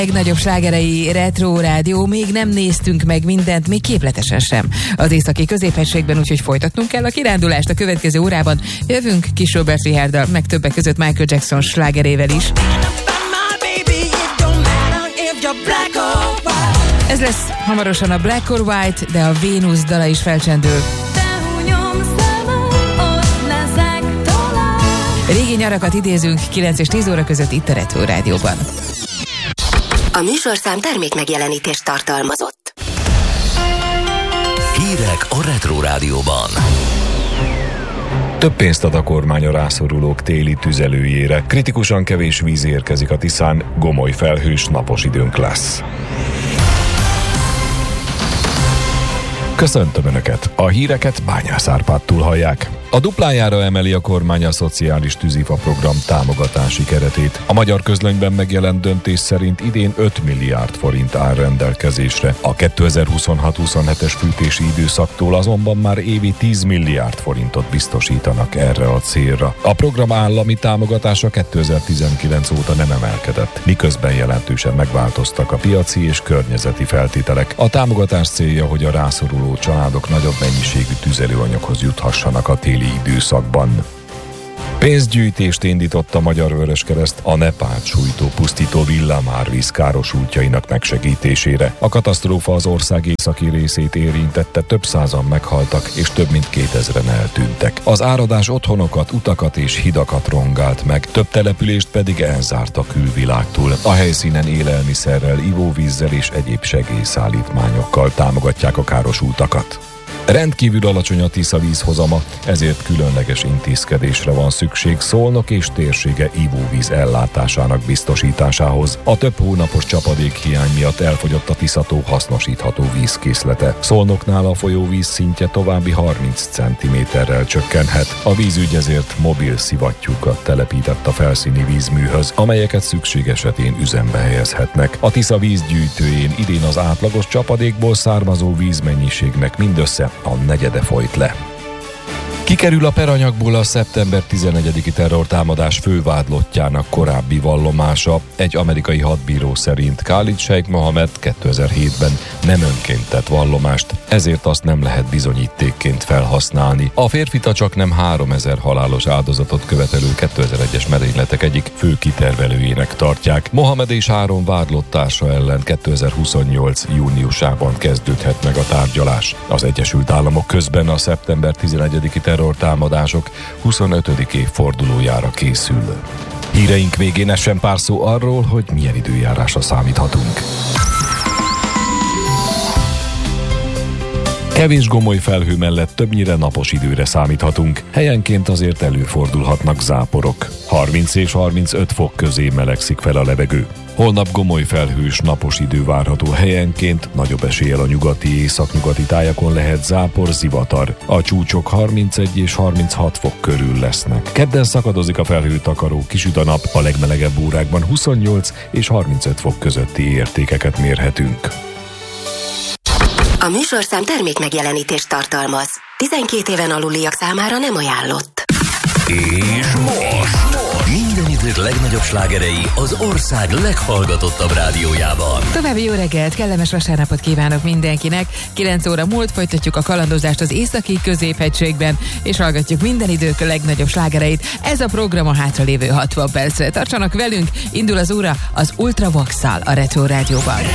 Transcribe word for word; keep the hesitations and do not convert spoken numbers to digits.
Legnagyobb slágerei Retro Rádió, még nem néztünk meg mindent, még képletesen sem. Az északi középhegységben, úgyhogy folytatnunk kell a kirándulást a következő órában. Jövünk Kis Robert Richárddal, meg többek között Michael Jackson slágerével is. Ez lesz hamarosan a Black or White, de a Vénusz dala is felcsendül. Régi nyarakat idézünk kilenc és tíz óra között itt a Retro Rádióban. A műsorszám termék megjelenítést tartalmazott. Hírek a Retro Rádióban. Több pénzt ad a kormány a rászorulók téli tüzelőjére. Kritikusan kevés víz érkezik a Tiszán, gomoly felhős napos időnk lesz. Köszöntöm Önöket! A híreket Bányász Árpádtól hallják. A duplájára emeli a kormány a szociális tűzifa program támogatási keretét. A Magyar Közlönyben megjelent döntés szerint idén öt milliárd forint áll rendelkezésre. A kétezer-huszonhat huszonhetes fűtési időszaktól azonban már évi tíz milliárd forintot biztosítanak erre a célra. A program állami támogatása kétezer-tizenkilenc óta nem emelkedett, miközben jelentősen megváltoztak a piaci és környezeti feltételek. A támogatás célja, hogy a rászoruló családok nagyobb mennyiségű tüzelőanyaghoz juthassanak a téli időszakban. Pénzgyűjtést indított a Magyar Vöröskereszt a Nepált sújtó pusztító villámárvíz károsultjainak megsegítésére. A katasztrófa az ország északi részét érintette, több százan meghaltak és több mint kétezren eltűntek. Az áradás otthonokat, utakat és hidakat rongált meg, több települést pedig elzárt a külvilágtól. A helyszínen élelmiszerrel, ivóvízzel és egyéb segélyszállítmányokkal támogatják a károsultakat. Rendkívül alacsony a Tisza vízhozama, ezért különleges intézkedésre van szükség Szolnok és térsége ivóvíz ellátásának biztosításához. A több hónapos csapadékhiány miatt elfogyott a Tiszató hasznosítható vízkészlete. Szolnoknál a folyóvíz szintje további harminc centiméterrel csökkenhet. A vízügy ezért mobil szivattyúkat telepített a felszíni vízműhöz, amelyeket szükség esetén üzembe helyezhetnek. A Tisza vízgyűjtőjén idén az átlagos csapadékból származó vízmennyiségnek mindössze a negyede folyt le. Kikerül a peranyagból a szeptember tizenegyediki terrortámadás fővádlottjának korábbi vallomása. Egy amerikai hadbíró szerint Khalid Sheikh Mohammed kétezer-hétben nem önként tett vallomást, ezért azt nem lehet bizonyítékként felhasználni. A férfit a csaknem háromezer halálos áldozatot követelő kétezer-egyes merényletek egyik fő kitervelőjének tartják. Mohammed és három vádlott társa ellen kétezer-huszonnyolc júniusában kezdődhet meg a tárgyalás. Az Egyesült Államok közben a szeptember tizenegyediki terrortámadások huszonötödik évfordulójára készül. Híreink végén essen pár szó arról, hogy milyen időjárásra számíthatunk. Kevés gomoly felhő mellett többnyire napos időre számíthatunk. Helyenként azért előfordulhatnak záporok. harminc és harmincöt fok közé melegszik fel a levegő. Holnap gomoly felhős napos idő várható, helyenként nagyobb eséllyel a nyugati északnyugati tájakon lehet zápor, zivatar. A csúcsok harmincegy és harminchat fok körül lesznek. Kedden szakadozik a felhőtakaró, kisüt a nap, a legmelegebb órákban huszonnyolc és harmincöt fok közötti értékeket mérhetünk. A műsorszám termék megjelenítést tartalmaz. tizenkét éven aluliak számára nem ajánlott. És most minden idők legnagyobb slágerei az ország leghallgatottabb rádiójában. További jó reggelt, kellemes vasárnapot kívánok mindenkinek. kilenc óra múlt folytatjuk a kalandozást az északi középhegységben, és hallgatjuk minden idők legnagyobb slágereit. Ez a program a hátralévő hatvan percre. Tartsanak velünk, indul az óra az Ultravox-szal a Retro Rádióban.